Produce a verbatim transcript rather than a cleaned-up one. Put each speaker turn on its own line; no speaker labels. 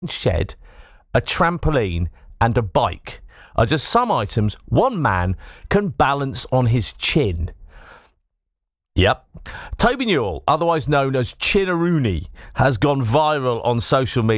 shed, a trampoline, and a bike are just some items one man can balance on his chin. Yep. Toby Newell, otherwise known as Chinnaroony, has gone viral on social media.